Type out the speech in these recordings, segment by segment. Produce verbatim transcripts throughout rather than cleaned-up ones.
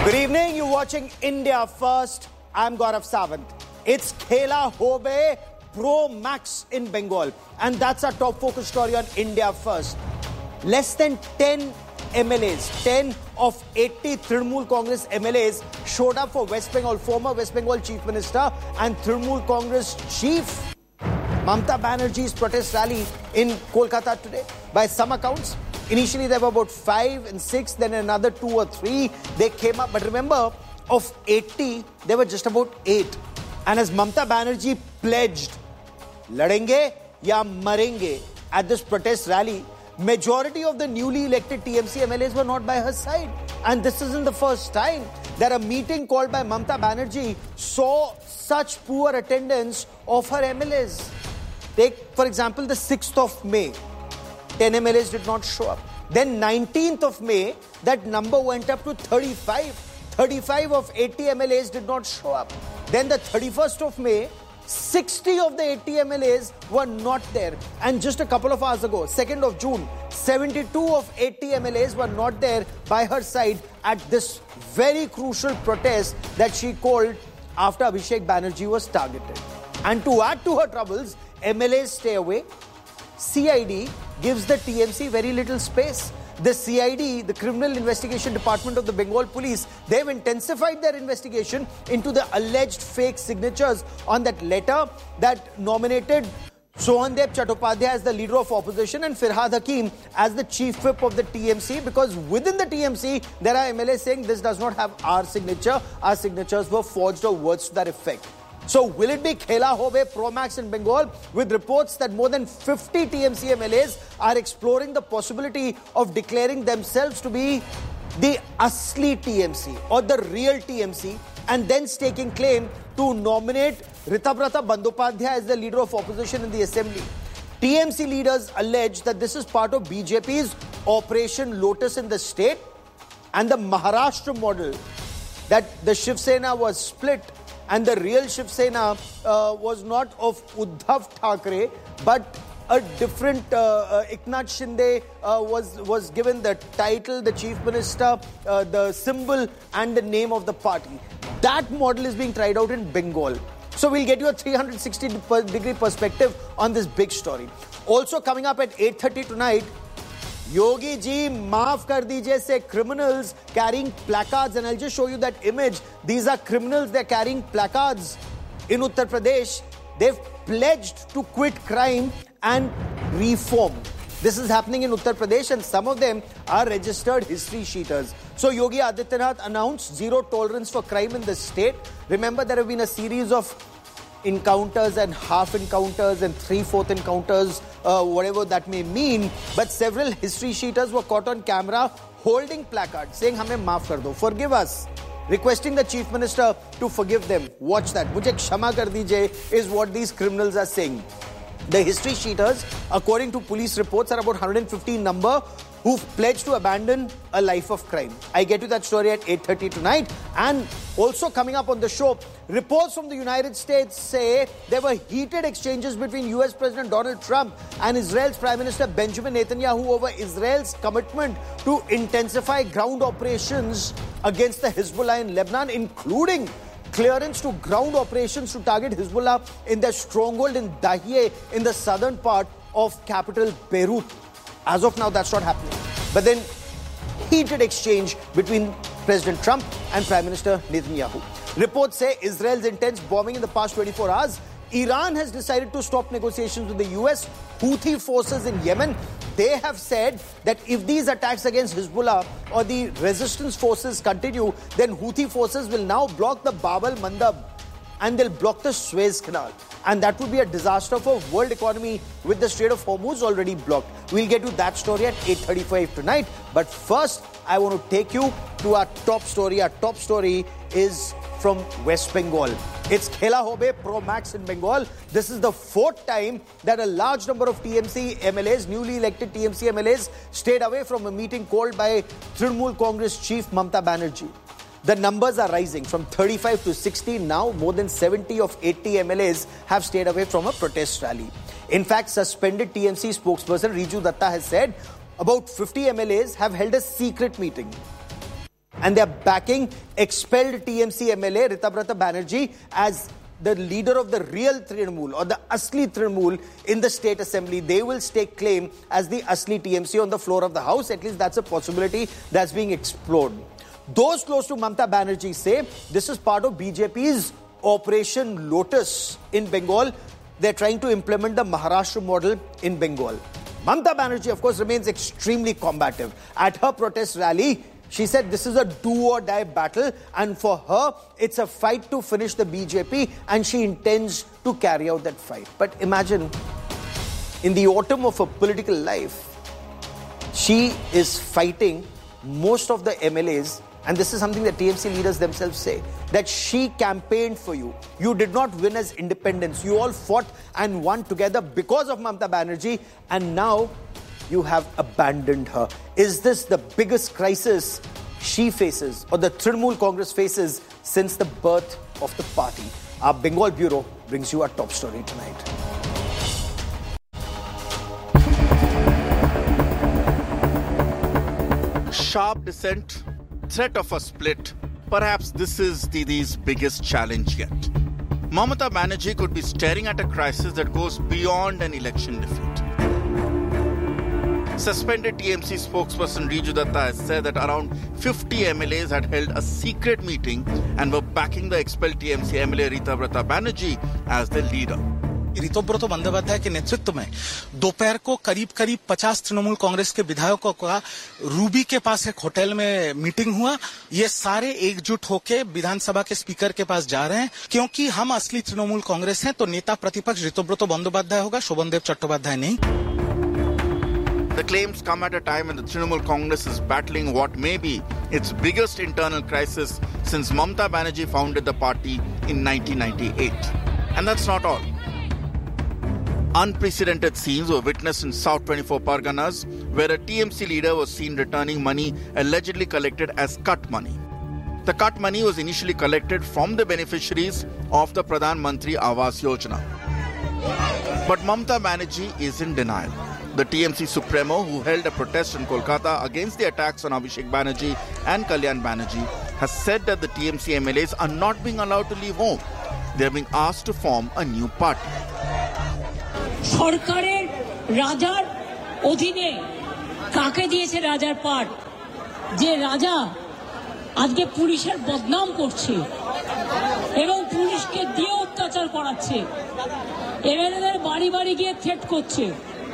Good evening, you're watching India First. I'm Gaurav Sawant. It's Khela Hobe Pro Max in Bengal. And that's our top focus story on India First. Less than ten M L As, ten of eighty Trinamool Congress M L As showed up for West Bengal, former West Bengal Chief Minister and Trinamool Congress Chief Mamata Banerjee's protest rally in Kolkata today. By some accounts, initially there were about five and six, then another two or three. They came up. But remember, of eighty, there were just about eight. And as Mamata Banerjee pledged, ladenge ya marenge, at this protest rally, majority of the newly elected T M C M L As were not by her side. And this isn't the first time that a meeting called by Mamata Banerjee saw such poor attendance of her M L As. Take, for example, the sixth of May. ten M L As did not show up. Then nineteenth of May, that number went up to thirty-five. thirty-five of eighty M L As did not show up. Then the thirty-first of May, sixty of the eighty M L As were not there. And just a couple of hours ago, second of June, seventy-two of eighty M L As were not there by her side at this very crucial protest that she called after Abhishek Banerjee was targeted. And to add to her troubles, M L As stay away. C I D gives the T M C very little space. The C I D, the Criminal Investigation Department of the Bengal Police, they've intensified their investigation into the alleged fake signatures on that letter that nominated Sohandep Chattopadhyay as the leader of opposition and Firhad Hakim as the chief whip of the T M C, because within the T M C, there are M L As saying this does not have our signature. Our signatures were forged, or words to that effect. So will it be Khela Hobe Pro Max in Bengal, with reports that more than fifty T M C M L As are exploring the possibility of declaring themselves to be the Asli T M C or the real T M C, and then staking claim to nominate Ritabrata Bandopadhyay as the leader of opposition in the assembly? T M C leaders allege that this is part of B J P's Operation Lotus in the state, and the Maharashtra model, that the Shiv Sena was split and the real Shiv Sena uh, was not of Uddhav Thackeray, but a different uh, uh, Eknath Shinde uh, was, was given the title, the chief minister, uh, the symbol and the name of the party. That model is being tried out in Bengal. So we'll get you a three hundred sixty degree perspective on this big story. Also coming up at eight thirty tonight, Yogi ji, maaf kar dijiye, say criminals carrying placards. And I'll just show you that image. These are criminals, they're carrying placards in Uttar Pradesh. They've pledged to quit crime and reform. This is happening in Uttar Pradesh, and some of them are registered history sheeters. So Yogi Adityanath announced zero tolerance for crime in the state. Remember, there have been a series of encounters and half encounters and three-fourth encounters, uh, whatever that may mean. But several history sheeters were caught on camera holding placards saying, "Hame maaf kar do, forgive us," requesting the chief minister to forgive them. Watch that. "Mujhe kshama kar dijiye" is what these criminals are saying. The history sheeters, according to police reports, are about one hundred fifteen number, who've pledged to abandon a life of crime. I get to that story at eight thirty tonight. And also coming up on the show, reports from the United States say there were heated exchanges between U S President Donald Trump and Israel's Prime Minister Benjamin Netanyahu over Israel's commitment to intensify ground operations against the Hezbollah in Lebanon, including clearance to ground operations to target Hezbollah in their stronghold in Dahieh in the southern part of capital Beirut. As of now, that's not happening. But then, heated exchange between President Trump and Prime Minister Netanyahu. Reports say Israel's intense bombing in the past twenty-four hours. Iran has decided to stop negotiations with the U S. Houthi forces in Yemen, they have said that if these attacks against Hezbollah or the resistance forces continue, then Houthi forces will now block the Bab al-Mandab and they'll block the Suez Canal. And that would be a disaster for world economy, with the Strait of Hormuz already blocked. We'll get to that story at eight thirty-five tonight. But first, I want to take you to our top story. Our top story is from West Bengal. It's Khela Hobe Pro Max in Bengal. This is the fourth time that a large number of T M C M L As, newly elected T M C M L As, stayed away from a meeting called by Trinamool Congress Chief Mamata Banerjee. The numbers are rising from thirty-five to sixty. Now, more than seventy of eighty M L As have stayed away from a protest rally. In fact, suspended T M C spokesperson Riju Datta has said about fifty M L As have held a secret meeting. And they're backing expelled T M C M L A Ritabrata Banerjee as the leader of the real Trinamool or the Asli Trinamool in the state assembly. They will stake claim as the Asli T M C on the floor of the house. At least that's a possibility that's being explored. Those close to Mamata Banerjee say this is part of B J P's Operation Lotus in Bengal. They're trying to implement the Maharashtra model in Bengal. Mamata Banerjee, of course, remains extremely combative. At her protest rally, she said this is a do-or-die battle, and for her, it's a fight to finish the B J P, and she intends to carry out that fight. But imagine, in the autumn of her political life, she is fighting most of the M L As, and this is something that T M C leaders themselves say, that she campaigned for you. You did not win as independents. You all fought and won together because of Mamata Banerjee, and now you have abandoned her. Is this the biggest crisis she faces or the Trinamool Congress faces since the birth of the party? Our Bengal Bureau brings you our top story tonight. Sharp dissent, threat of a split. Perhaps this is Didi's biggest challenge yet. Mamata Banerjee could be staring at a crisis that goes beyond an election defeat. Suspended T M C spokesperson Riju Datta has said that around fifty M L As had held a secret meeting and were backing the expelled T M C M L A Ritabrata Banerjee as their leader. Ritabrata Bandyopadhyay के नेतृत्व में दोपहर को करीब करीब पचास तृणमूल कांग्रेस के विधायकों का रूबी के पास एक होटल में मीटिंग हुआ। ये सारे एकजुट होकर विधानसभा के स्पीकर के पास जा रहे हैं, क्योंकि हम असली तृणमूल कांग्रेस हैं तो नेता प्रतिपक्ष ऋतव्रत बंदोपाध्याय होगा, शोभनदेव चट्टोपाध्याय नहीं। The claims come at a time when the Trinamool Congress is battling what may be its biggest internal crisis since Mamata Banerjee founded the party in nineteen ninety-eight. And that's not all. Unprecedented scenes were witnessed in South twenty-four Parganas, where a T M C leader was seen returning money allegedly collected as cut money. The cut money was initially collected from the beneficiaries of the Pradhan Mantri Awas Yojana. But Mamata Banerjee is in denial. The T M C Supremo, who held a protest in Kolkata against the attacks on Abhishek Banerjee and Kalyan Banerjee, has said that the T M C M L As are not being allowed to leave home. They are being asked to form a new party. সরকারের রাজার অধীনে কাকে দিয়েছে রাজার পাট, যে রাজা আজকে পুলিশের বদনাম করছে এবং পুলিশকে দিয়ে অত্যাচার করাচ্ছে, এমএলএদের বাড়ি বাড়ি গিয়ে থ্রেট করছে,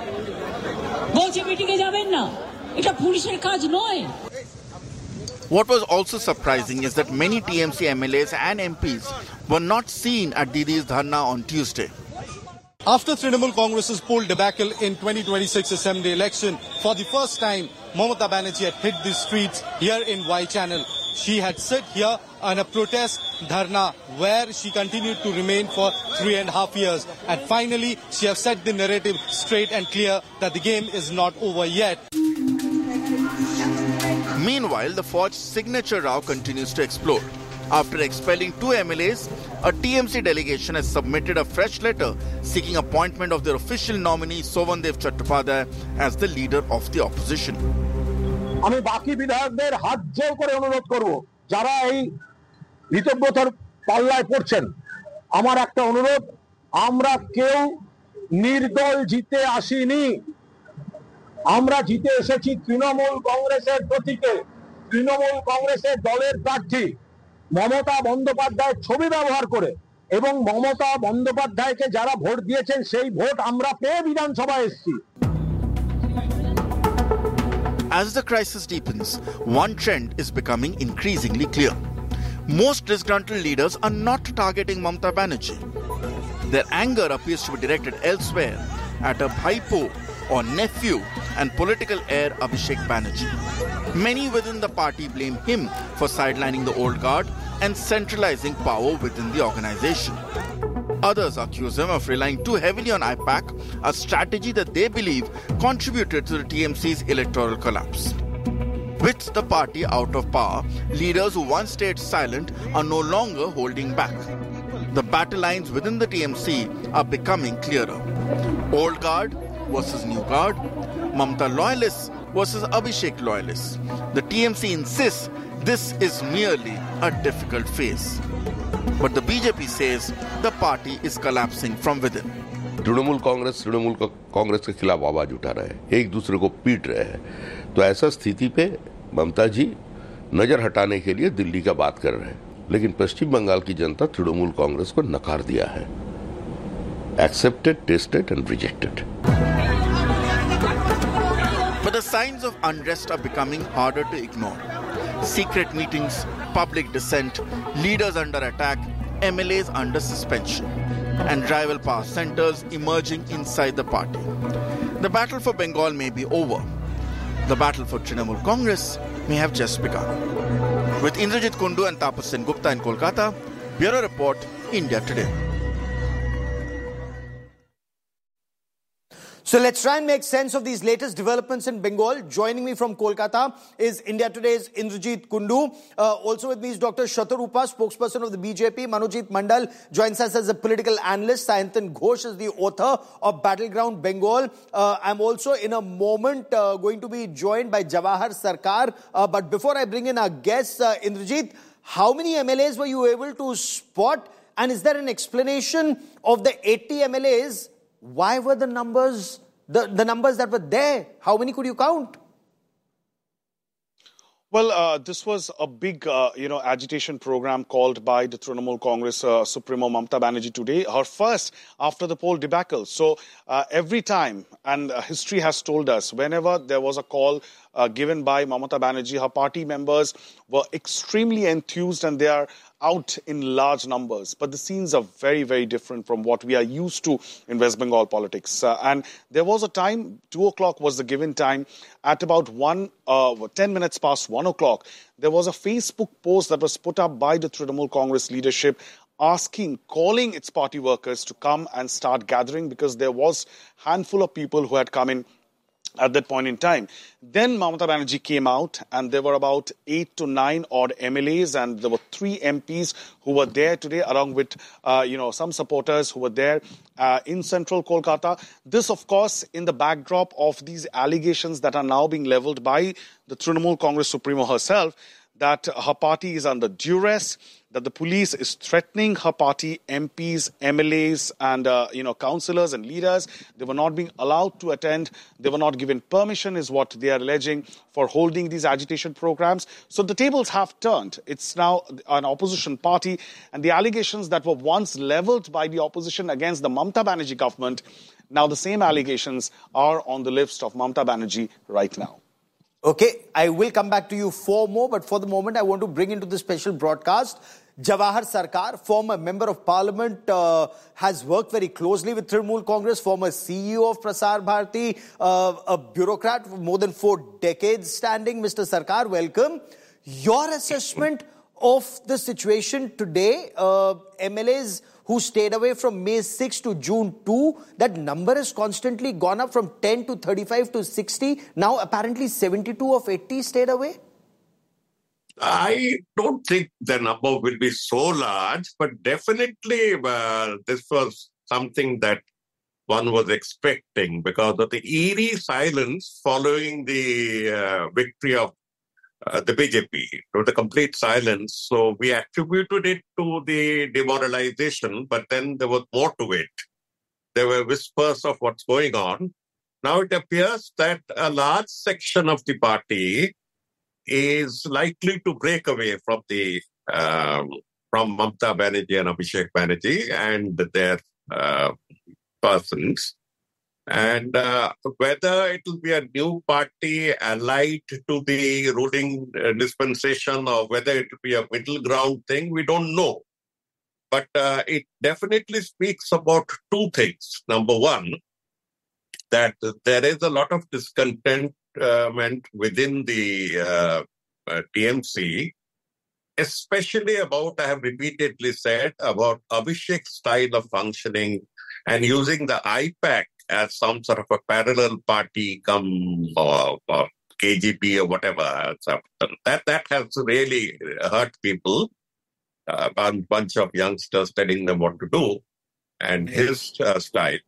বলছে মিটিংয়ে যাবেন না, এটা পুলিশের কাজ নয়। What was also surprising is that many T M C M L As and M Ps were not seen at Didi's dharna on Tuesday. After Trinamool Congress's poll debacle in twenty twenty-six Assembly election, for the first time, Mamata Banerjee had hit the streets here in Y Channel. She had sit here on a protest dharna where she continued to remain for three and a half years. And finally, she has set the narrative straight and clear that the game is not over yet. Meanwhile, the forged signature row continues to explode. After expelling two M L As, a T M C delegation has submitted a fresh letter seeking appointment of their official nominee Shobhandev Chattopadhyay as the leader of the opposition. আমি বাকি বিধায়কদের হাত জোড় করে অনুরোধ করব, যারা এই ঋতব্রতর পাল্লায় পড়ছেন, আমার একটা অনুরোধ, আমরা কেউ নির্দল জিতে আসিনি, আমরা জিতে এসেছি তৃণমূল কংগ্রেসের প্রতীকে। তৃণমূল কংগ্রেসের দলের প্রার্থী মমতা বন্দ্যোপাধ্যায়ের ছবি ব্যবহার করে এবং মমতা বন্দ্যোপাধ্যায়কে যারা ভোট দিয়েছেন সেই ভোট আমরা পেয়ে বিধানসভায় এসেছি। As the crisis deepens, one trend is becoming increasingly clear. Most disgruntled leaders are not targeting Mamata Banerjee. Their anger appears to be directed elsewhere at a bhaipo or nephew and political heir Abhishek Banerjee. Many within the party blame him for sidelining the old guard and centralizing power within the organization. Others accuse him of relying too heavily on I PAC, a strategy that they believe contributed to the T M C's electoral collapse. With the party out of power, leaders who once stayed silent are no longer holding back. The battle lines within the T M C are becoming clearer. Old guard versus new guard, Mamata loyalists versus Abhishek loyalists. The T M C insists this is merely a difficult phase. But the B J P says the party is collapsing from within. Trinamool Congress Trinamool Congress के खिलाफ आवाज उठा रहे हैं, एक दूसरे को पीट रहे हैं। तो ऐसा स्थिति पे ममता जी नजर हटाने के लिए दिल्ली का बात कर रहे हैं, लेकिन पश्चिम बंगाल की जनता तृणमूल कांग्रेस को नकार दिया है। Accepted, tasted and rejected. But the signs of unrest are becoming harder to ignore. Secret meetings, public dissent, leaders under attack, M L As under suspension, and rival power centers emerging inside the party. The battle for Bengal may be over. The battle for Trinamool Congress may have just begun. With Indrajit Kundu and Tapas Sen Gupta in Kolkata, Bureau Report, India Today. So let's try and make sense of these latest developments in Bengal. Joining me from Kolkata is India Today's Indrajit Kundu. Uh, also with me is Doctor Shatarupa, spokesperson of the B J P. Manojit Mandal joins us as a political analyst. Sayantan Ghosh is the author of Battleground Bengal. Uh, I'm also in a moment uh, going to be joined by Jawahar Sarkar. Uh, but before I bring in our guests, uh, Indrajit, how many M L As were you able to spot? And is there an explanation of the eighty M L As? Why were the numbers, the, the numbers that were there, how many could you count? Well, uh, this was a big, uh, you know, agitation program called by the Trinamool Congress uh, Supremo Mamata Banerjee today, her first after the poll debacle. So uh, every time, and uh, history has told us, whenever there was a call uh, given by Mamata Banerjee, her party members were extremely enthused and they are out in large numbers. But the scenes are very, very different from what we are used to in West Bengal politics. Uh, and there was a time, two o'clock was the given time, at about one, uh, ten minutes past one o'clock, there was a Facebook post that was put up by the Trinamool Congress leadership asking, calling its party workers to come and start gathering because there was a handful of people who had come in at that point in time. Then Mamata Banerjee came out and there were about eight to nine odd M L As and there were three M Ps who were there today along with, uh, you know, some supporters who were there uh, in central Kolkata. This, of course, in the backdrop of these allegations that are now being leveled by the Trinamool Congress Supremo herself, that her party is under duress, that the police is threatening her party M Ps, M L As and, uh, you know, councillors and leaders. They were not being allowed to attend. They were not given permission is what they are alleging for holding these agitation programs. So the tables have turned. It's now an opposition party and the allegations that were once leveled by the opposition against the Mamata Banerjee government, now the same allegations are on the lips of Mamata Banerjee right now. Okay, I will come back to you for more, but for the moment, I want to bring into this special broadcast Jawahar Sarkar, former member of parliament, uh, has worked very closely with Trinamool Congress, former C E O of Prasar Bharati, uh, a bureaucrat for more than four decades standing. Mister Sarkar, welcome. Your assessment of the situation today, uh, M L As who stayed away from May sixth to June second, that number has constantly gone up from ten to thirty-five to sixty. Now apparently seventy-two of eighty stayed away. I don't think the number will be so large, but definitely uh, this was something that one was expecting because of the eerie silence following the uh, victory of Uh, the B J P. It was a complete silence. So we attributed it to the demoralization, but then there was more to it. There were whispers of what's going on. Now it appears that a large section of the party is likely to break away from the um, from Mamata Banerjee and Abhishek Banerjee and their uh, persons. And uh, whether it will be a new party allied to the ruling uh, dispensation or whether it will be a middle ground thing, we don't know. But uh, it definitely speaks about two things. Number one, that there is a lot of discontentment within the uh, uh, T M C, especially about, I have repeatedly said, about Abhishek's style of functioning and using the I PAC as some sort of a parallel party come or, or K G B or whatever. That that has really hurt people. Uh, a bunch of youngsters telling them what to do and his uh, style.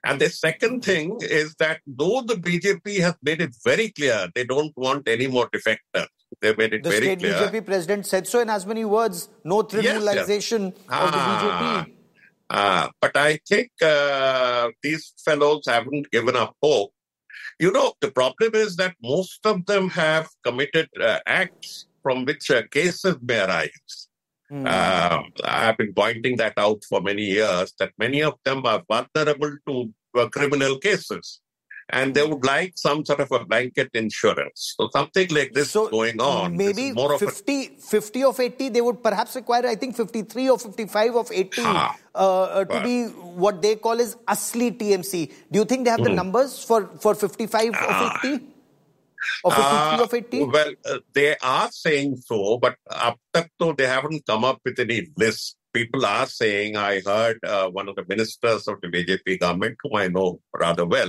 And the second thing is that though the B J P has made it very clear, they don't want any more defectors. They made it the very state clear. B J P president said so in as many words. No tribunalization yes, yes. of the ah, B J P. Ah, but I think uh, these fellows haven't given up hope. You know, the problem is that most of them have committed uh, acts from which uh, cases may arise. Mm. Uh, I've been pointing that out for many years, that many of them are vulnerable to uh, criminal cases. And they would like some sort of a blanket insurance. So something like this so going on. Maybe more fifty, of a... fifty of eighty, they would perhaps require, I think, fifty-three or fifty-five of eighty uh, uh, to well. be what they call is Asli T M C. Do you think they have mm-hmm. the numbers for, for fifty-five uh, of eighty? Or fifty-three uh, of eighty? Well, uh, they are saying so, but up to they haven't come up with any list. People are saying, I heard uh, one of the ministers of the B J P government, whom I know rather well,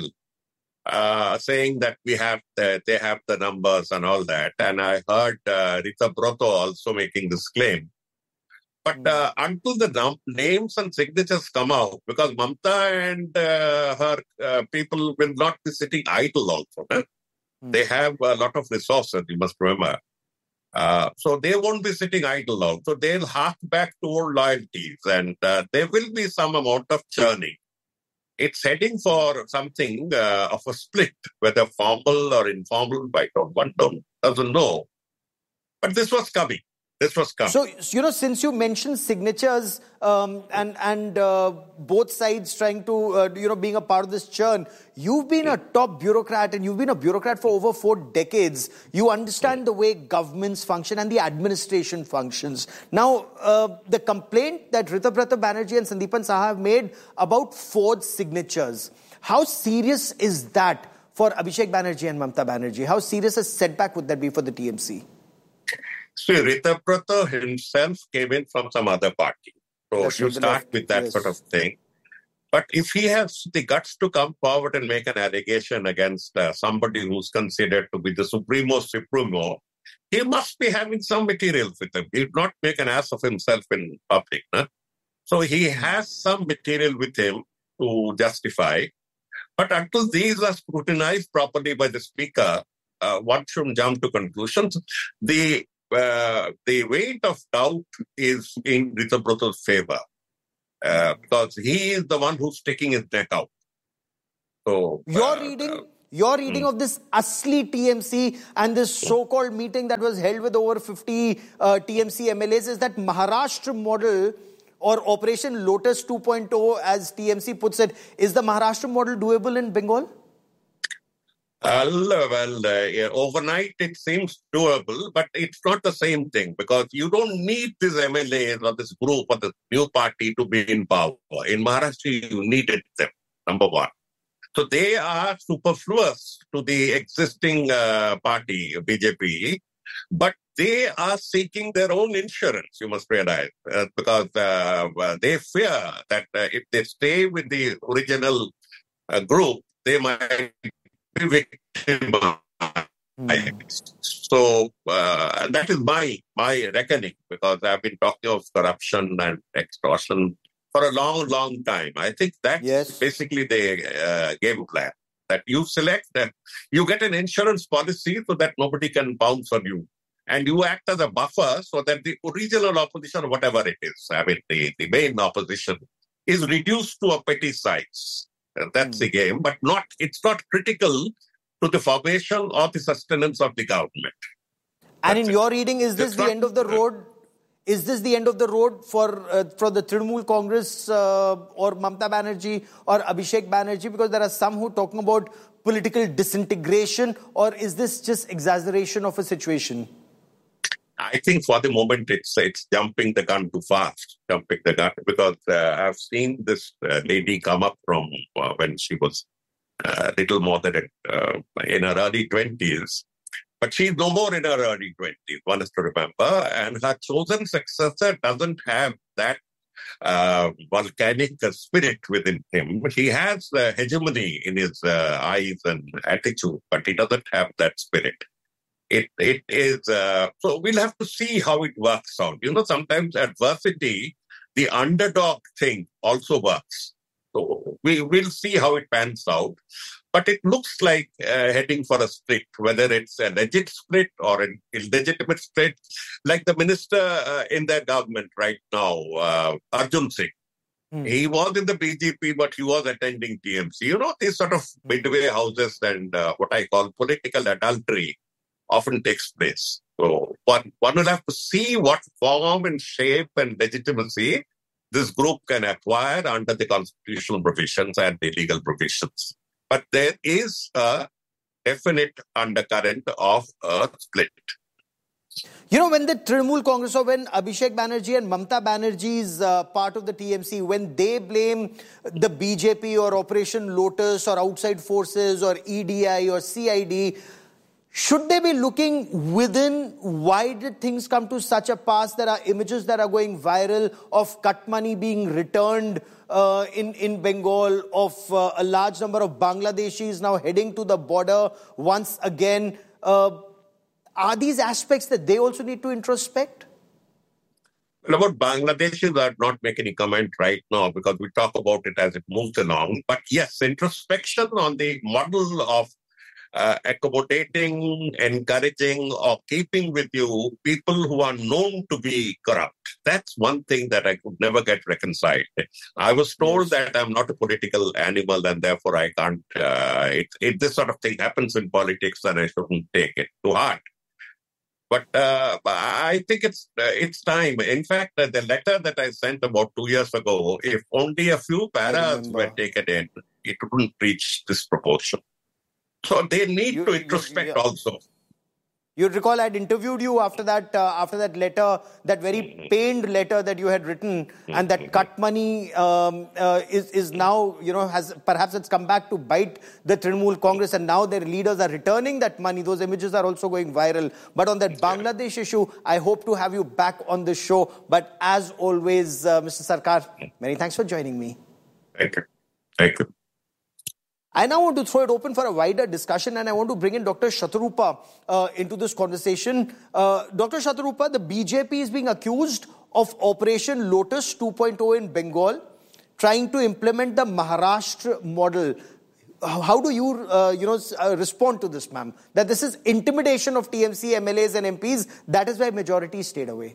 Uh, saying that we have the, they have the numbers and all that. And I heard uh, Rita Brotto also making this claim. But uh, until the num- names and signatures come out, because Mamta and uh, her uh, people will not be sitting idle also. Eh? Mm. They have a lot of resources, you must remember. Uh, so they won't be sitting idle also. They'll hark back to old loyalties, and uh, there will be some amount of churning. It's heading for something uh, of a split, whether formal or informal, I don't, one don't, doesn't know. But this was coming. This was coming. So, you know, since you mentioned signatures um, and, and uh, both sides trying to, uh, you know, being a part of this churn, you've been a top bureaucrat and you've been a bureaucrat for over four decades. You understand the way governments function and the administration functions. Now, uh, the complaint that Ritabrata Banerjee and Sandeepan Saha have made about forged signatures, how serious is that for Abhishek Banerjee and Mamta Banerjee? How serious a setback would that be for the T M C? See, Ritabrata himself came in from some other party. So That's you start left. with that yes. sort of thing. But if he has the guts to come forward and make an allegation against uh, somebody who's considered to be the Supremo Supremo, he must be having some material with him. He'll not make an ass of himself in public. Huh? So he has some material with him to justify. But until these are scrutinized properly by the speaker, uh, one shouldn't jump to conclusions. The Uh, the weight of doubt is in Ritabrata's favor uh, because he is the one who's sticking his neck out. So your uh, reading, uh, your reading hmm. of this Asli T M C and this so-called meeting that was held with over fifty uh, T M C M L As is that Maharashtra model or Operation Lotus two point oh, as T M C puts it, is the Maharashtra model doable in Bengal? Well, well uh, yeah, overnight it seems doable, but it's not the same thing because you don't need this M L As or this group or this new party to be in power. In Maharashtra, you needed them, number one. So they are superfluous to the existing uh, party, B J P, but they are seeking their own insurance, you must realize, uh, because uh, they fear that uh, if they stay with the original uh, group, they might victimized. Mm. So uh, that is my my reckoning because I've been talking of corruption and extortion for a long, long time. I think that's yes. basically the uh, game plan. That you select, that you get an insurance policy so that nobody can bounce on you. And you act as a buffer so that the original opposition, whatever it is, I mean, the, the main opposition, is reduced to a petty size. That's mm. the game, but not. It's not critical to the formation or the sustenance of the government. And That's in your it. reading, is this it's the not, end of the road? Is this the end of the road for uh, for the Trinamool Congress uh, or Mamta Banerjee or Abhishek Banerjee? Because there are some who are talking about political disintegration, or is this just exaggeration of a situation? I think for the moment it's it's jumping the gun too fast, jumping the gun, because uh, I've seen this uh, lady come up from uh, when she was a uh, little more than uh, in her early twenties. But she's no more in her early twenties, one has to remember. And her chosen successor doesn't have that uh, volcanic spirit within him. He has the hegemony in his uh, eyes and attitude, but he doesn't have that spirit. It It is, uh, so we'll have to see how it works out. You know, sometimes adversity, the underdog thing also works. So we will see how it pans out. But it looks like uh, heading for a split, whether it's a legit split or an illegitimate split, like the minister uh, in their government right now, uh, Arjun Singh. Mm. He was in the B J P, but he was attending T M C. You know, these sort of midway houses and uh, what I call political adultery often takes place. So one, one will have to see what form and shape and legitimacy this group can acquire under the constitutional provisions and the legal provisions. But there is a definite undercurrent of a split. You know, when the Trinamool Congress, or when Abhishek Banerjee and Mamta Banerjee is uh, part of the T M C, when they blame the B J P or Operation Lotus or outside forces or E D I or C I D, should they be looking within? Why did things come to such a pass? There are images that are going viral of cut money being returned uh, in, in Bengal, of uh, a large number of Bangladeshis now heading to the border once again. Uh, are these aspects that they also need to introspect? Well, about Bangladeshis, I'd not make any comment right now because we talk about it as it moves along. But yes, introspection on the model of Uh, accommodating, encouraging, or keeping with you people who are known to be corrupt. That's one thing that I could never get reconciled. I was told yes. that I'm not a political animal and therefore I can't, uh, it, it, this sort of thing happens in politics and I shouldn't take it to heart. But uh, I think it's uh, it's time. In fact, uh, the letter that I sent about two years ago, if only a few paras were taken in, it wouldn't reach this proportion. So they need you, to introspect you, yeah. also. You recall I'd interviewed you after that, uh, after that letter, that very pained letter that you had written, and that cut money um, uh, is is now, you know, has perhaps it's come back to bite the Trinamool Congress, and now their leaders are returning that money. Those images are also going viral. But on that Bangladesh issue, I hope to have you back on the show. But as always, uh, Mister Sarkar, many thanks for joining me. Thank you. Thank you. I now want to throw it open for a wider discussion, and I want to bring in Doctor Shatarupa uh, into this conversation. Uh, Doctor Shatarupa, the B J P is being accused of Operation Lotus two point oh in Bengal, trying to implement the Maharashtra model. How do you, uh, you know, uh, respond to this, ma'am? That this is intimidation of T M C M L As and M Ps. That is why majority stayed away.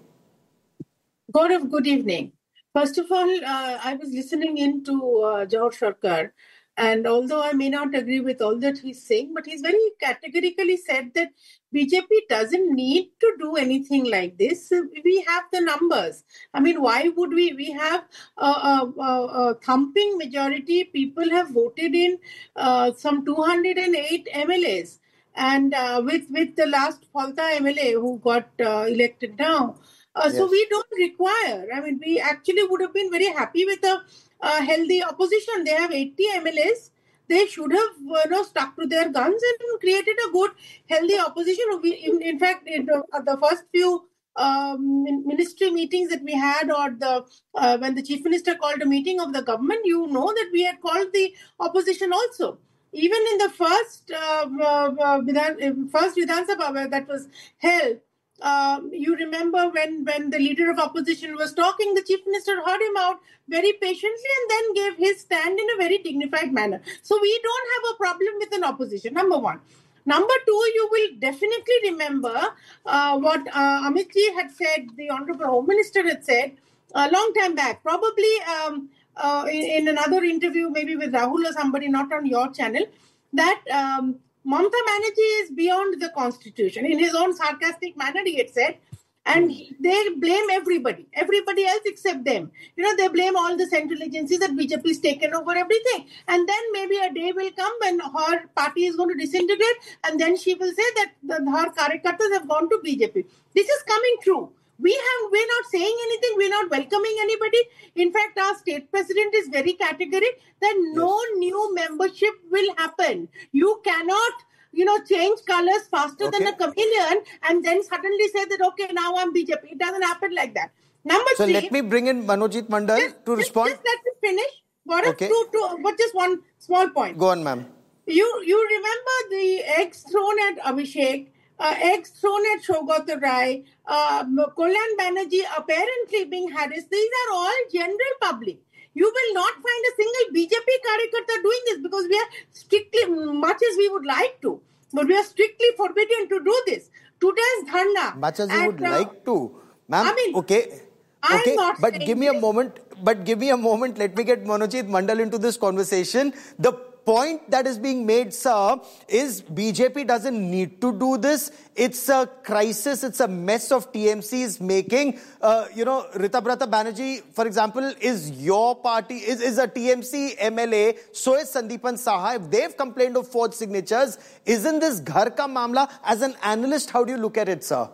Gaurav, good evening. First of all, uh, I was listening in to uh, Jawahar Sarkar. And although I may not agree with all that he's saying, but he's very categorically said that B J P doesn't need to do anything like this. We have the numbers. I mean, why would we? We have a, a, a thumping majority. People have voted in uh, some two hundred eight M L As. And uh, with, with the last Phalta M L A who got uh, elected now. Uh, yes. So we don't require. I mean, we actually would have been very happy with a Uh, healthy opposition. They have eighty M L As. They should have uh, you know, stuck to their guns and created a good, healthy opposition. We, in, in fact, in the, uh, the first few um, ministry meetings that we had, or the uh, when the chief minister called a meeting of the government, you know that we had called the opposition also. Even in the first uh, uh, Vidhan, first Vidhan Sabha that was held, Uh, you remember when, when the leader of opposition was talking, the chief minister heard him out very patiently and then gave his stand in a very dignified manner. So we don't have a problem with an opposition, number one. Number two, you will definitely remember uh, what uh, Amit Ji had said, the Honorable Home Minister had said a long time back, probably um, uh, in, in another interview, maybe with Rahul or somebody, not on your channel, that um, Mamta Banerjee is beyond the constitution. In his own sarcastic manner, he had said, and they blame everybody, everybody else except them. You know, they blame all the central agencies that B J P has taken over everything. And then maybe a day will come when her party is going to disintegrate, and then she will say that the, her Karyakartas have gone to B J P. This is coming true. We have, we're not saying anything. We're not welcoming anybody. In fact, our state president is very categorical that no yes. new membership will happen. You cannot, you know, change colors faster okay. than a chameleon and then suddenly say that, okay, now I'm B J P. It doesn't happen like that. Number so three. So let me bring in Manojit Mandal just, to respond. Just, just let me finish. Gaurav, okay. to, to, but just one small point. Go on, ma'am. You, you remember the eggs thrown at Abhishek, Uh, eggs thrown at Saugata Rai, uh, Kalyan Banerjee apparently being harassed. These are all general public. You will not find a single B J P karyakarta doing this because we are strictly, much as we would like to, but we are strictly forbidden to do this. Today's dharna. Much as you would uh, like to. Ma'am, I mean, okay. I'm Okay, not but saying give me a this. moment. But give me a moment. Let me get Manojit Mandal into this conversation. The point that is being made, sir, is B J P doesn't need to do this. It's a crisis. It's a mess of T M C is making. Uh, you know, Ritabrata Banerjee, for example, is your party, is, is a T M C M L A. So is Sandeepan Saha. If they've complained of forged signatures, isn't this ghar ka mamla? As an analyst, how do you look at it, sir?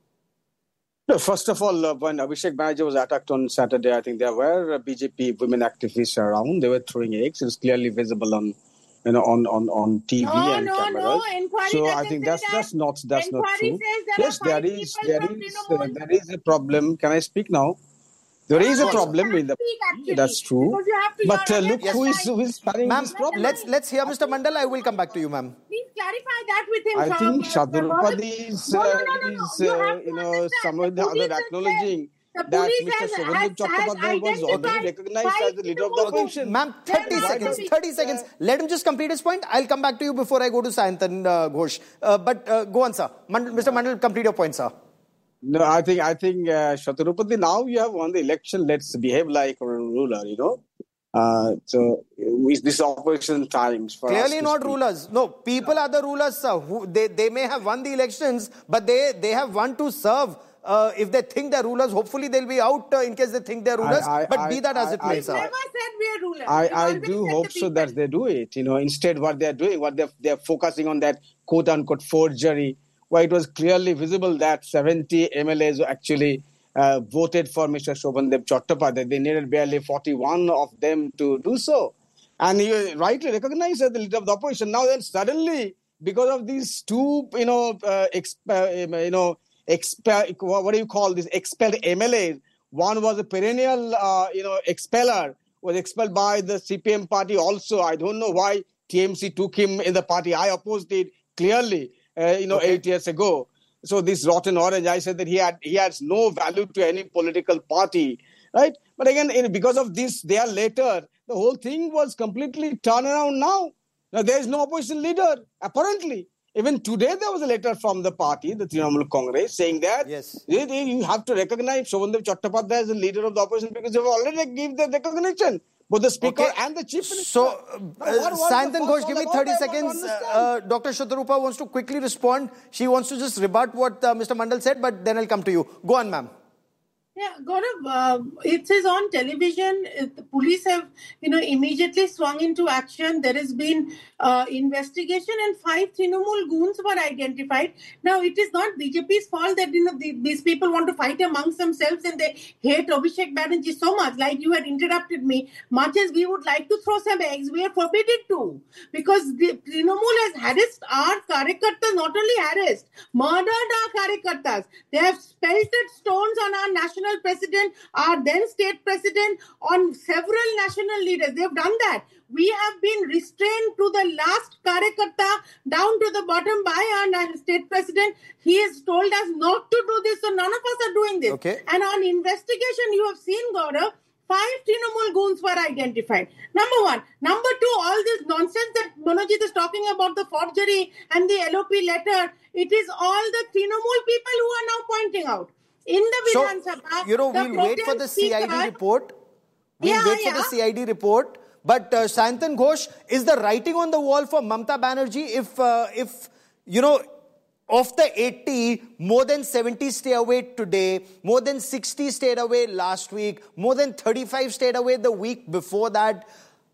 No, first of all, uh, when Abhishek Banerjee was attacked on Saturday, I think there were uh, B J P women activists around. They were throwing eggs. It was clearly visible on, you know, on on, on T V No, and no, cameras. no. Inquiry So I doesn't think say that's that. that's not that's not Inquiry true. says there Yes, are there five is people there from is uh, Trinamool. there is a problem. Can I speak now? There is a No, problem you in the. can't speak, actually, That's true. because you have to But hear uh, on look their who is side. who is sparring Ma'am, this problem. let's let's hear Mister Mandal. I will come back to you, ma'am. Please clarify that with him, I sir. think Sir Gaurav. Shadurupadi is, No, no, uh, no, no, no. is You uh, have to you know, understand. some The of the police other has acknowledging said, the that police Mister has, Shobhandev has, has Chattopadhyay was already identified recognized five as the leader of the Trinamool opposition. Ma'am, thirty Then why seconds, do we- thirty seconds. Let him just complete his point. I'll come back to you before I go to Sayantan uh, Ghosh. Uh, but uh, go on, sir. Mandal, Mister Mandal, complete your point, sir. No, I think I think uh, Shaturupati, now you have won the election. Let's behave like a ruler, you know. Uh, so is this opposition times for us Clearly to not speak. rulers. No, people are the rulers, sir. Who, they, they may have won the elections, but they, they have won to serve. Uh, if they think they're rulers, hopefully they'll be out uh, in case they think they're rulers. I- I- but be that as I- it I- may, We've sir. never said we are rulers. I, We've I always do said hope the so people. that they do it. You know, instead what they're doing, what they're, they're focusing on that quote unquote forgery, where it was clearly visible that seventy M L As actually uh, voted for Mister Shobhandev Chattopadhyay. They needed barely forty-one of them to do so. And he rightly recognized as the leader of the opposition. Now then suddenly, because of these two, you know, uh, exp- uh, you know, exp- what do you call this, expelled M L As, one was a perennial, uh, you know, expeller, was expelled by the C P M party also. I don't know why T M C took him in the party. I opposed it clearly, uh, you know, Okay. eight years ago. So this rotten orange, I said that he had he has no value to any political party, right? But again, in- because of this, they are later, the whole thing was completely turned around now. Now there is no opposition leader, apparently. Even today, there was a letter from the party, the Trinamool Congress, saying that Yes. they- they- you have to recognize Shobhandev Chattopadhyay as the leader of the opposition because they have already given the recognition, both the speaker Okay. and the chief minister. So, Now, uh, what was the Sayantan fuss Ghosh, all give me about? thirty I want to seconds. understand. Uh, Doctor Shatarupa wants to quickly respond. She wants to just rebut what uh, Mister Mandal said, but then I'll come to you. Go on, ma'am. Yeah, Gaurav, uh, it is on television. Uh, The police have, you know, immediately swung into action. There has been uh, investigation, and five Trinamool goons were identified. Now, it is not B J P's fault that, you know, the, these people want to fight amongst themselves and they hate Abhishek Banerjee so much. Like you had interrupted me, much as we would like to throw some eggs, we are forbidden to, because the Trinamool has harassed our karyakartas, not only harassed, murdered our karyakartas. They have pelted stones on our national president, our then state president, on several national leaders. They have done that. We have been restrained to the last karyakarta, down to the bottom, by our na- state president. He has told us not to do this, so none of us are doing this. Okay. And on investigation, you have seen, Gaurav, five Trinamool goons were identified. Number one. Number two, all this nonsense that Manojit is talking about, the forgery and the L O P letter, it is all the Trinamool people who are now pointing out. In the So, Vidhan Sabha, you know, the we'll wait for pro-tem the C I D speaker- report. We'll Yeah, wait for the yeah. C I D report. But uh, Sayantan Ghosh, is the writing on the wall for Mamta Banerjee if, uh, if you know, of the eighty, more than seventy stay away today, more than sixty stayed away last week, more than thirty-five stayed away the week before that.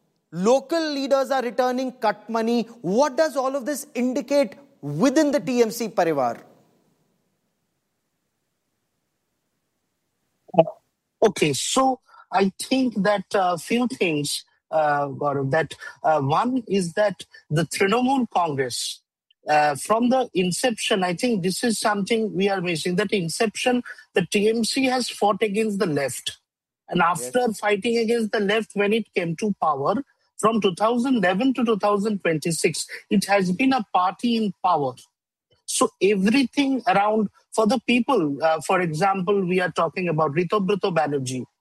Local leaders are returning cut money. What does all of this indicate within the T M C Parivar? Okay, so I think that a uh, few things, uh, Gaurav, that uh, one is that the Trinamool Congress, uh, from the inception, I think this is something we are missing, that inception, the T M C has fought against the left. And after yes. fighting against the left, when it came to power, from two thousand eleven to two thousand twenty-six, it has been a party in power. So everything around for the people, uh, for example, we are talking about Ritabrata Banerjee.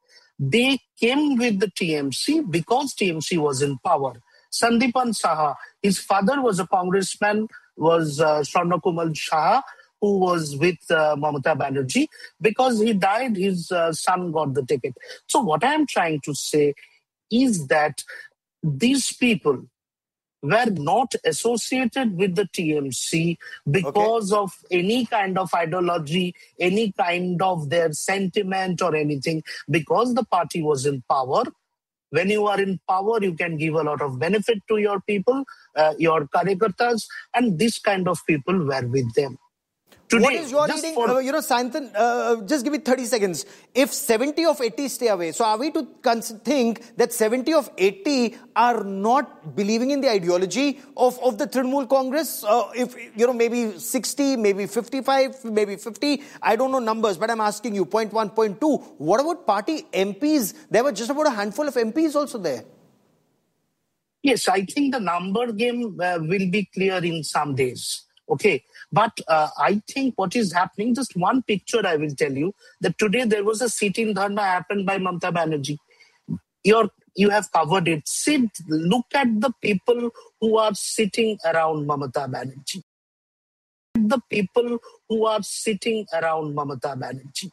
they came with the T M C because T M C was in power. Sandipan Saha, his father was a congressman, was uh, Swarnakumal Saha, who was with uh, Mamata Banerjee. Because he died, his uh, son got the ticket. So what I am trying to say is that these people were not associated with the T M C because okay. of any kind of ideology, any kind of their sentiment or anything, because the party was in power. When you are in power, you can give a lot of benefit to your people, uh, your karyakartas, and this kind of people were with them. Today, what is your reading? For, uh, you know, Sayantan, uh, just give me thirty seconds. If seventy of eighty stay away, so are we to think that seventy of eighty are not believing in the ideology of, of the Trinamool Congress? Uh, if, you know, maybe sixty, maybe fifty-five, maybe fifty, I don't know numbers, but I'm asking you, point one, point two. What about party M Ps? There were just about a handful of M Ps also there. Yes, I think the number game uh, will be clear in some days. Okay, but uh, I think what is happening, just one picture I will tell you, that today there was a sit-in dharna happened by Mamata Banerjee. You're, you have covered it. Sit, look at the people who are sitting around Mamata Banerjee. The people who are sitting around Mamata Banerjee.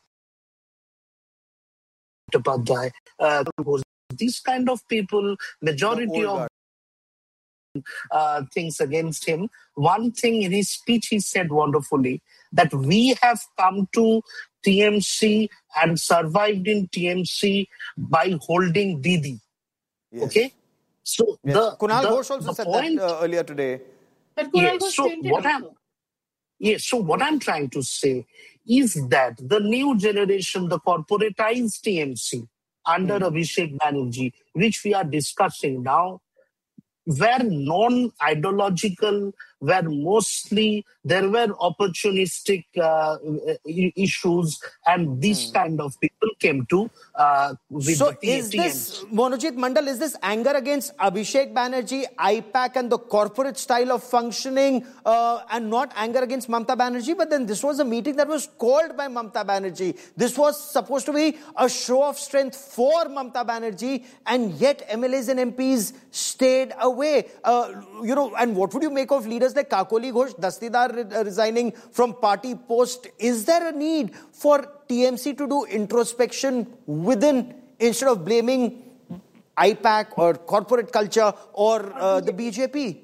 Uh, these kind of people, majority of Uh, things against him. One thing in his speech he said wonderfully, that we have come to T M C and survived in T M C by holding Didi. Yes. Okay? So yes. the Kunal the, Ghosh also the said point, that uh, earlier today. But Kunal yes, Ghosh so what I'm, yes, so what I'm trying to say is that the new generation, the corporatized T M C under mm. Abhishek Banerjee, which we are discussing now, were non-ideological, were mostly, there were opportunistic uh, issues, and these hmm. kind of people came to uh, with so the T M C. So is this, Monojit Mandal, is this anger against Abhishek Banerjee, I PAC and the corporate style of functioning uh, and not anger against Mamata Banerjee? But then this was a meeting that was called by Mamata Banerjee. This was supposed to be a show of strength for Mamata Banerjee, and yet M L As and M Ps stayed away. Uh, you know, and what would you make of leaders like Kakoli Ghosh, Dastidar re- resigning from party post? Is there a need for T M C to do introspection within instead of blaming I PAC or corporate culture or uh, the B J P?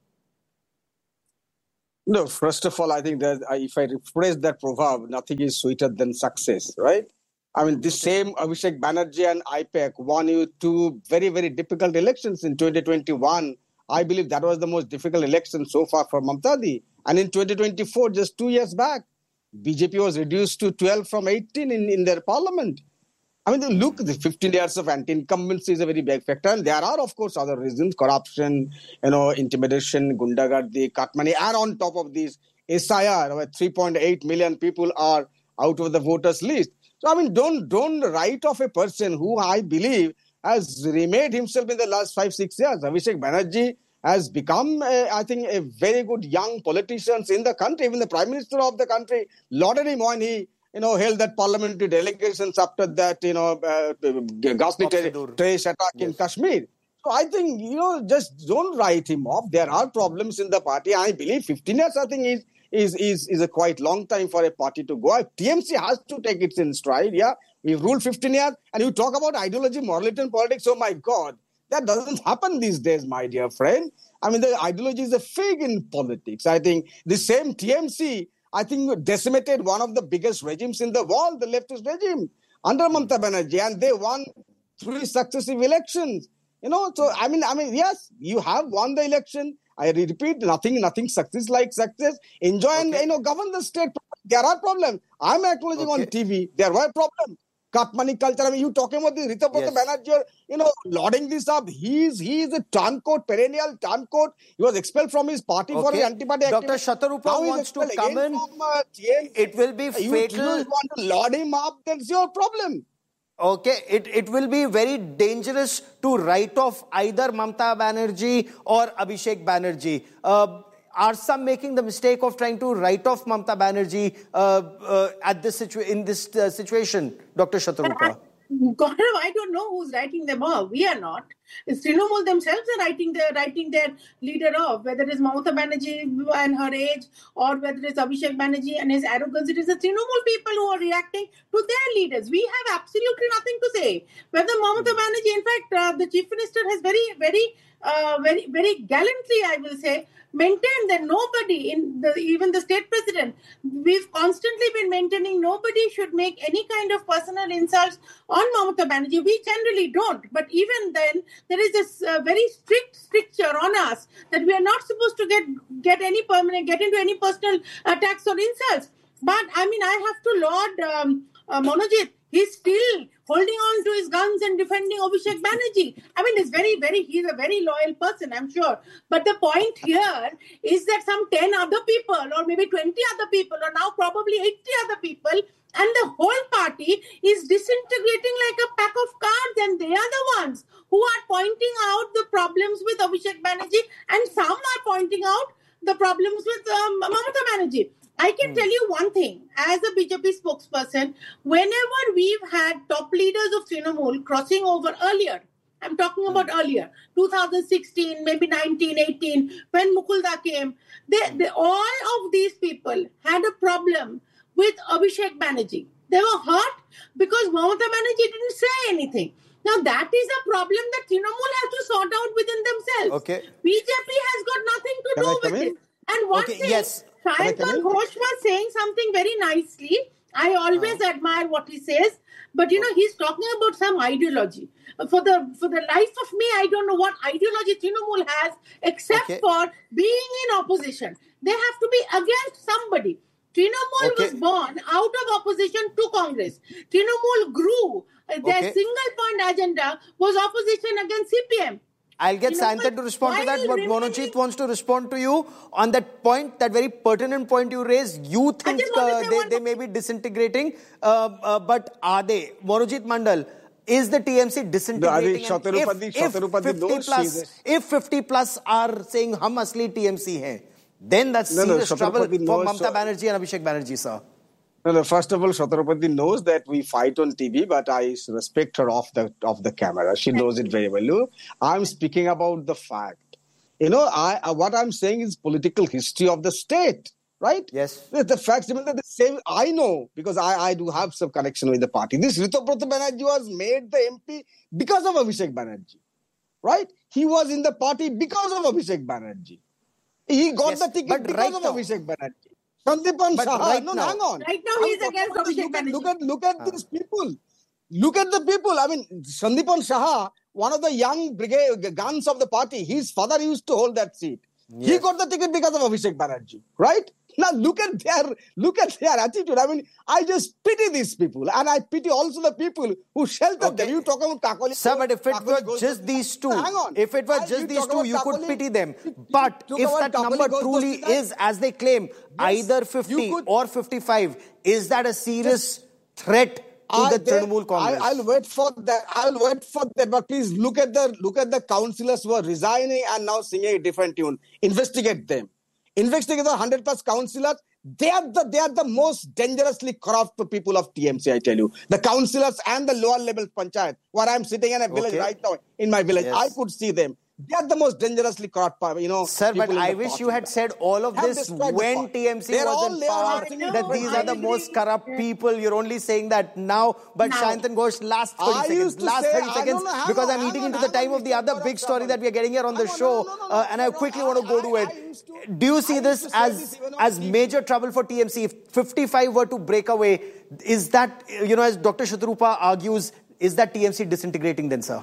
No, first of all, I think that if I rephrase that proverb, nothing is sweeter than success, right? I mean, this same Abhishek Banerjee and I PAC won you two very, very difficult elections in twenty twenty-one. I believe that was the most difficult election so far for Mamata Di. And in twenty twenty-four, just two years back, B J P was reduced to twelve from eighteen in, in their parliament. I mean, look, the fifteen years of anti-incumbency is a very big factor. And there are, of course, other reasons, corruption, you know, intimidation, gundagardi, cut money. And on top of this, S I R, where three point eight million people are out of the voters list. So, I mean, don't, don't write off a person who I believe has remade himself in the last five, six years. Abhishek Banerjee has become, a, I think, a very good young politician in the country. Even the Prime Minister of the country lauded him when he, you know, held that parliamentary delegations after that, you know, uh, ghastly terrorist attack yes. in Kashmir. So I think, you know, just don't write him off. There are problems in the party. I believe fifteen years, I think, is is is is a quite long time for a party to go. T M C has to take it in stride. Yeah, we've ruled fifteen years, and you talk about ideology, morality, and politics. Oh my God, that doesn't happen these days, my dear friend. I mean, the ideology is a fig in politics. I think the same T M C, I think, decimated one of the biggest regimes in the world, the leftist regime, under Mamata Banerjee, and they won three successive elections. You know, so I mean, I mean, yes, you have won the election. I repeat, nothing, nothing success like success. Enjoy okay. and, you know, govern the state. There are problems. I'm acknowledging okay. on T V. There were problems. Cut money culture. I mean, you talking about the Ritabrata yes. Banerjee, you know, lauding this up. He's he is a turncoat, perennial turncoat. He was expelled from his party okay. for his anti-party Doctor activity. Shatarupa wants to come in. From, uh, it will be you, fatal. You want to laud him up, that's your problem. Okay, it, it will be very dangerous to write off either Mamata Banerjee or Abhishek Banerjee. Uh, are some making the mistake of trying to write off Mamata Banerjee uh, uh, at this situ- in this uh, situation, Doctor Shatarupa? Gaurav, I don't know who's writing them off. We are not. It's Trinamool themselves are writing their writing their leader off. Whether it's Mamata Banerjee and her age, or whether it's Abhishek Banerjee and his arrogance, it is the Trinamool people who are reacting to their leaders. We have absolutely nothing to say. Whether Mamata Banerjee, in fact, uh, the chief minister has very, very, uh, very, very gallantly, I will say, maintained that nobody, in the, even the state president, we've constantly been maintaining nobody should make any kind of personal insults on Mamata Banerjee. We generally don't. But even then, there is this uh, very strict stricture on us that we are not supposed to get get any permanent, get into any personal attacks or insults. But I mean, I have to laud um, uh, Monojit. He's still holding on to his guns and defending Abhishek Banerjee. I mean, it's very, very, he's a very loyal person, I'm sure. But the point here is that some ten other people or maybe twenty other people or now probably eighty other people and the whole party is disintegrating like a pack of cards, and they are the ones who are pointing out the problems with Abhishek Banerjee, and some are pointing out the problems with um, Mamata Banerjee. I can mm. tell you one thing, as a B J P spokesperson, whenever we've had top leaders of Trinamool crossing over earlier, I'm talking about mm. earlier, two thousand sixteen, maybe nineteen, eighteen, when Mukulda came, they, they, all of these people had a problem with Abhishek Banerjee. They were hurt because Mamata Banerjee didn't say anything. Now, that is a problem that Trinamool has to sort out within themselves. Okay. B J P has got nothing to Can do I with come in? it. And one Okay, thing, yes. Sayantan Ghosh was saying something very nicely. I always uh. admire what he says. But, you know, he's talking about some ideology. For the for the life of me, I don't know what ideology Trinamool has, except okay. for being in opposition. They have to be against somebody. Trinamool okay. was born out of opposition to Congress. Trinamool grew. Their okay. single point agenda was opposition against C P M. I'll get Sayantan to respond to that, but Monojit wants to respond to you on that point, that very pertinent point you raised. You think uh, they, they may be disintegrating, uh, uh, but are they? Monojit Mandal, is the T M C disintegrating? No, if, if, fifty plus, if fifty plus are saying hum asli T M C hai, then that's no, serious no, trouble for knows, Mamata so, Banerjee and Abhishek Banerjee, sir. No, no, first of all, Chhatrapati knows that we fight on T V, but I respect her off the off the camera. She knows it very well. I'm speaking about the fact. You know, I what I'm saying is political history of the state, right? Yes. The, the facts, even the same, I know, because I, I do have some connection with the party. This Ritubrata Banerjee was made the M P because of Abhishek Banerjee, right? He was in the party because of Abhishek Banerjee. He got yes, the ticket because right of now. Abhishek Banerjee. Sandipan Saha, right no, now, hang on. Right now he is against Abhishek Banerjee. Look at, look at ah. these people. Look at the people. I mean, Sandipan Saha, one of the young brigade guns of the party, his father used to hold that seat. Yes. He got the ticket because of Abhishek Banerjee, right? Now look at their look at their attitude. I mean, I just pity these people, and I pity also the people who shelter okay. them. You talk about Kakoli. Sir, but if it Kakoli were just these two, hang on. If it were just these two, you Kakoli, could pity them. But if that Kakoli number truly is, as they claim, yes, either fifty could, or fifty-five, is that a serious threat to I, the Trinamool Congress? I, I'll wait for that. I'll wait for that. But please look at the look at the councillors who are resigning and now singing a different tune. Investigate them. Investigate the one hundred plus councillors. They are the they are the most dangerously corrupt people of T M C, I tell you. The councillors and the lower level panchayat, where I'm sitting in a village okay. right now, in my village, yes. I could see them. They are the most dangerously corrupt, you know. Sir, but I wish party. you had said all of this when T M C They're was in power, that these are the most corrupt people. You're only saying that now. But Sayantan Ghosh, last thirty seconds, last say, thirty seconds, know, because on, I'm eating on, into the time on, of the other big story that we are getting here on the on, show, no, no, no, uh, and I quickly I, want to go to it. To, Do you see this as, this as major trouble for T M C? If fifty-five were to break away, is that, you know, as Doctor Shatrupa argues, is that T M C disintegrating then, sir?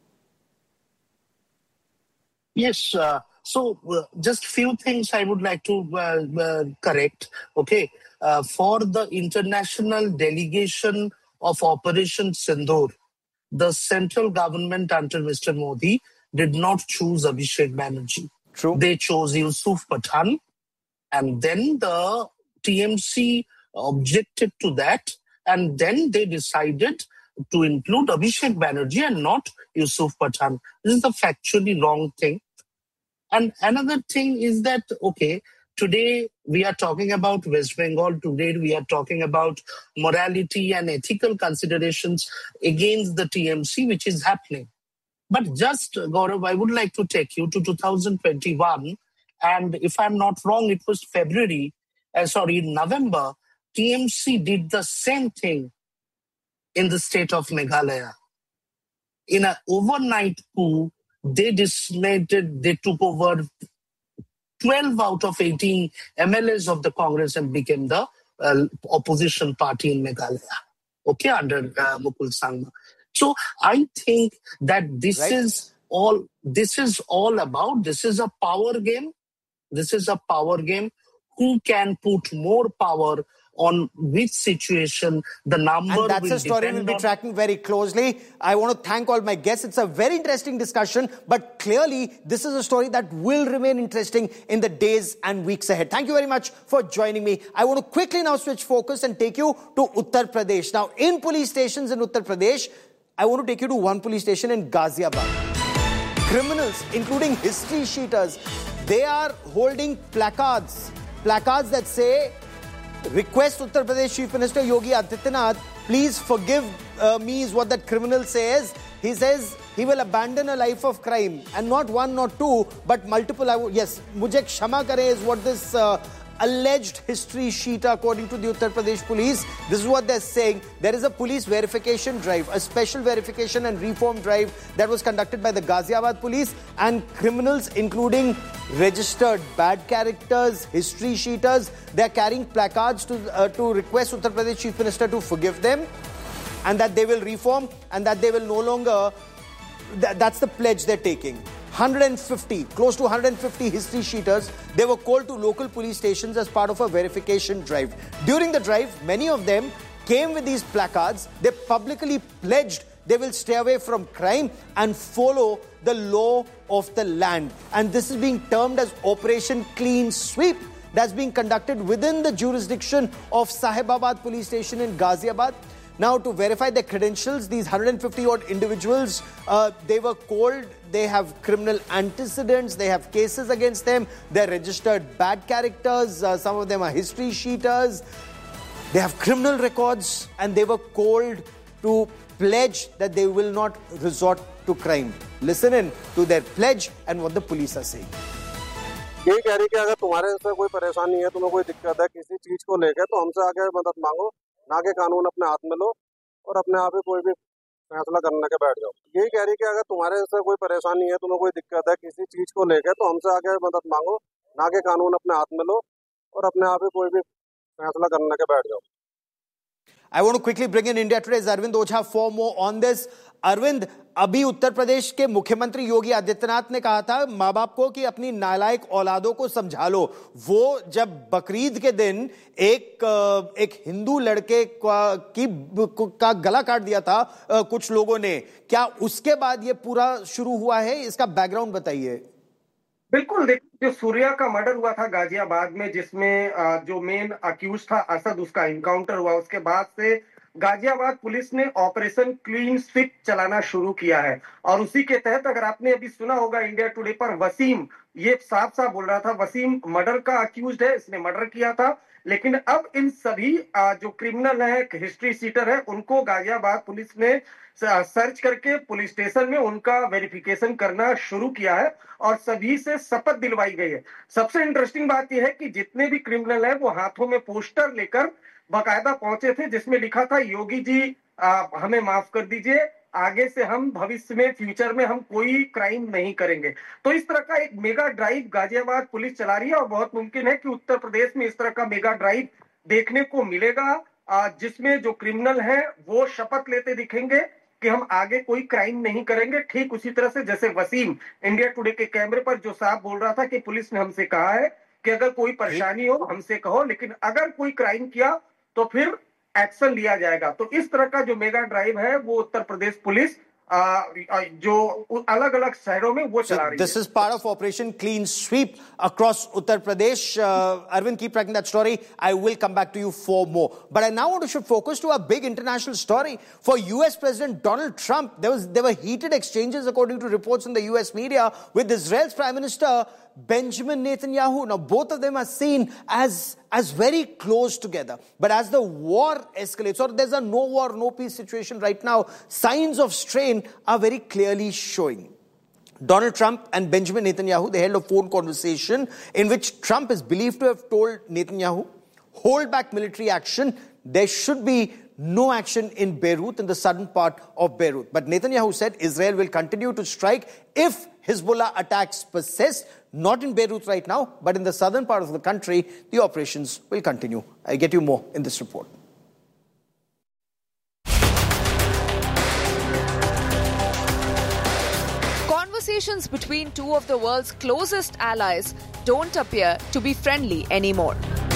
Yes, uh, so uh, just few things I would like to uh, uh, correct. Okay, uh, for the international delegation of Operation Sindoor, the central government under Mister Modi did not choose Abhishek Banerjee. True. They chose Yusuf Pathan, and then the T M C objected to that, and then they decided to include Abhishek Banerjee and not Yusuf Pathan. This is a factually wrong thing. And another thing is that, okay, Today, we are talking about West Bengal. Today, we are talking about morality and ethical considerations against the T M C, which is happening. But just, Gaurav, I would like to take you to two thousand twenty-one. And if I'm not wrong, it was February, uh, sorry, November, T M C did the same thing in the state of Meghalaya. In an overnight coup, they designated, they took over twelve out of eighteen M L As of the Congress and became the uh, opposition party in Meghalaya, okay, under uh, Mukul Sangma. So I think that this right. is all, this is all about, this is a power game. This is a power game. Who can put more power on which situation, the number and that's will a story we'll be on. tracking very closely. I want to thank all my guests. It's a very interesting discussion, but clearly this is a story that will remain interesting in the days and weeks ahead. Thank you very much for joining me. I want to quickly now switch focus and take you to Uttar Pradesh. Now, in police stations in Uttar Pradesh, I want to take you to one police station in Ghaziabad. Criminals, including history sheeters, they are holding placards, placards that say, request Uttar Pradesh Chief Minister Yogi Adityanath, please forgive uh, me, is what that criminal says. He says he will abandon a life of crime, and not one, not two, but multiple. I yes, mujhe kshama kare is what this uh, alleged history sheeter, according to the Uttar Pradesh police, this is what they're saying. There is a police verification drive, a special verification and reform drive that was conducted by the Ghaziabad police, and criminals, including registered bad characters, history sheeters, they're carrying placards to, uh, to request Uttar Pradesh Chief Minister to forgive them, and that they will reform, and that they will no longer, th- that's the pledge they're taking. one hundred fifty, close to one hundred fifty history sheeters, they were called to local police stations as part of a verification drive. During the drive, many of them came with these placards. They publicly pledged they will stay away from crime and follow the law of the land. And this is being termed as Operation Clean Sweep. That's being conducted within the jurisdiction of Sahibabad police station in Ghaziabad. Now, to verify their credentials, these one hundred fifty odd individuals, uh, they were called, they have criminal antecedents, they have cases against them, they're registered bad characters, uh, some of them are history sheeters, they have criminal records, and they were called to pledge that they will not resort to crime. Listen in to their pledge and what the police are saying. ये कह रही कि अगर तुम्हारे से कोई परेशानी है, तुम्हें कोई दिक्कत है किसी चीज को लेकर, तो हमसे आगे मदद मांगो, ना के कानून अपने हाथ में लो और अपने आप ही कोई भी फैसला करने के बैठ जाओ। यही कह रही कि अगर तुम्हारे से कोई परेशानी है, तुम्हें कोई दिक्कत है किसी चीज को लेकर, तो हमसे आगे मदद मांगो, ना के कानून अपने हाथ में लो और अपने आप ही कोई भी फैसला करने के बैठ जाओ। I want to quickly bring in India Today's Arvind Ojha for more on this. Arvind, अभी उत्तर प्रदेश के मुख्यमंत्री योगी आदित्यनाथ ने कहा था माँ बाप को कि अपनी नालायक औलादों को समझा लो। वो जब बकरीद के दिन एक एक हिंदू लड़के का की का गला काट दिया था कुछ लोगों ने, क्या उसके बाद ये पूरा शुरू हुआ है? इसका बैकग्राउंड बताइए। बिल्कुल, देखिए, जो सूर्या का मर्डर हुआ था गाजियाबाद में, जिसमें जो मेन अक्यूज था असद, उसका इनकाउंटर हुआ, उसके बाद से गाजियाबाद पुलिस ने ऑपरेशन क्लीन स्वीप चलाना शुरू किया है। और उसी के तहत अगर आपने अभी सुना होगा इंडिया टुडे पर, वसीम ये साफ साफ बोल रहा था, वसीम मर्डर का अक्यूज्ड है, इसने मर्डर किया था। लेकिन अब इन सभी जो क्रिमिनल है, हिस्ट्री सीटर है, उनको गाजियाबाद पुलिस ने सर्च करके पुलिस स्टेशन में उनका वेरिफिकेशन करना शुरू किया है और सभी से शपथ दिलवाई गई है। सबसे इंटरेस्टिंग बात यह है कि जितने भी क्रिमिनल है वो हाथों में पोस्टर लेकर बाकायदा पहुंचे थे जिसमें लिखा था, योगी जी आ, हमें माफ कर दीजिए, आगे से हम भविष्य में फ्यूचर में हम कोई क्राइम नहीं करेंगे। तो इस तरह का एक मेगा ड्राइव गाजियाबाद पुलिस चला रही है और बहुत मुमकिन है कि उत्तर प्रदेश में इस तरह का मेगा ड्राइव देखने को मिलेगा, जिसमें जो क्रिमिनल है वो शपथ लेते दिखेंगे कि हम आगे कोई क्राइम नहीं करेंगे। ठीक उसी तरह से जैसे वसीम इंडिया टुडे के कैमरे पर जो साहब बोल रहा था कि पुलिस ने हमसे कहा है कि अगर कोई परेशानी हो हमसे कहो, लेकिन अगर कोई क्राइम किया तो फिर एक्शन लिया जाएगा। तो इस तरह का जो मेगा ड्राइव है वो उत्तर प्रदेश पुलिस Uh, जो अलग अलग शहरों में वो चला रही है। This is part of Operation Clean Sweep across Uttar Pradesh. Uh, Arvind, keep tracking that story. I will come back to you for more. But I now want to shift focus to a big international story. For U S President Donald Trump, there was there were heated exchanges, according to reports in the U S media, with Israel's Prime Minister Benjamin Netanyahu. Now, both of them are seen as, as very close together. But as the war escalates, or there's a no war, no peace situation right now, signs of strain are very clearly showing. Donald Trump and Benjamin Netanyahu, they held a phone conversation in which Trump is believed to have told Netanyahu, hold back military action. There should be no action in Beirut, in the southern part of Beirut. But Netanyahu said Israel will continue to strike if Hezbollah attacks persist. Not in Beirut right now, but in the southern part of the country, the operations will continue. I'll get you more in this report. Conversations between two of the world's closest allies don't appear to be friendly anymore.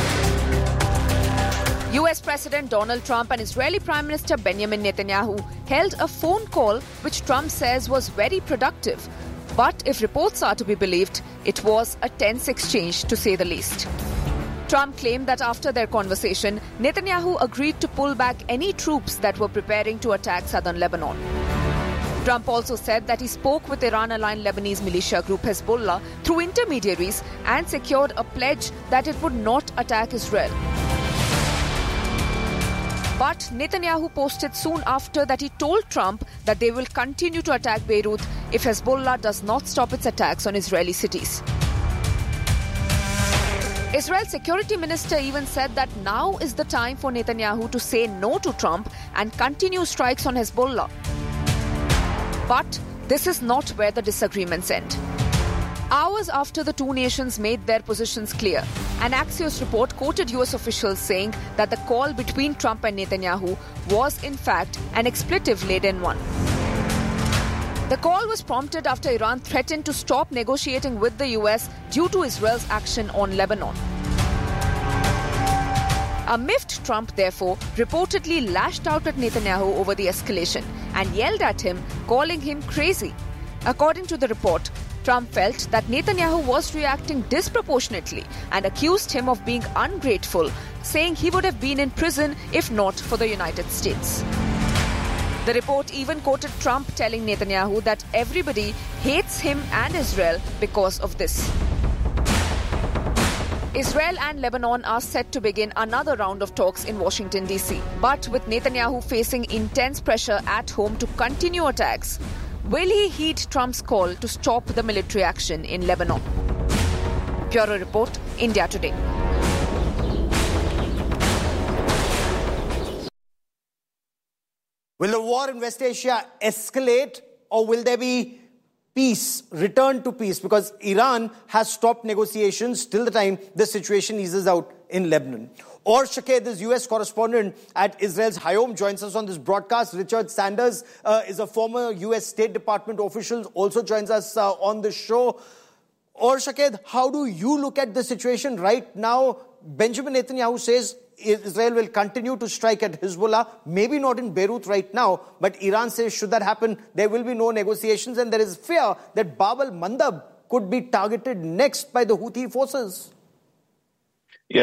U S President Donald Trump and Israeli Prime Minister Benjamin Netanyahu held a phone call which Trump says was very productive. But if reports are to be believed, it was a tense exchange to say the least. Trump claimed that after their conversation, Netanyahu agreed to pull back any troops that were preparing to attack southern Lebanon. Trump also said that he spoke with Iran-aligned Lebanese militia group Hezbollah through intermediaries and secured a pledge that it would not attack Israel. But Netanyahu posted soon after that he told Trump that they will continue to attack Beirut if Hezbollah does not stop its attacks on Israeli cities. Israel's security minister even said that now is the time for Netanyahu to say no to Trump and continue strikes on Hezbollah. But this is not where the disagreements end. Hours after the two nations made their positions clear, an Axios report quoted U S officials saying that the call between Trump and Netanyahu was in fact an expletive-laden one. The call was prompted after Iran threatened to stop negotiating with the U S due to Israel's action on Lebanon. A miffed Trump, therefore, reportedly lashed out at Netanyahu over the escalation and yelled at him, calling him crazy. According to the report, Trump felt that Netanyahu was reacting disproportionately and accused him of being ungrateful, saying he would have been in prison if not for the United States. The report even quoted Trump telling Netanyahu that everybody hates him and Israel because of this. Israel and Lebanon are set to begin another round of talks in Washington, D C. But with Netanyahu facing intense pressure at home to continue attacks, will he heed Trump's call to stop the military action in Lebanon? Bureau Report, India Today. Will the war in West Asia escalate, or will there be peace, return to peace? Because Iran has stopped negotiations till the time the situation eases out in Lebanon. Or Shaked, this U S correspondent at Israel's Hayom, joins us on this broadcast. Richard Sanders uh, is a former U S State Department official, also joins us uh, on the show. Or Shaked, how do you look at the situation right now? Benjamin Netanyahu says Israel will continue to strike at Hezbollah, maybe not in Beirut right now, but Iran says should that happen, there will be no negotiations, and there is fear that Bab al-Mandab could be targeted next by the Houthi forces.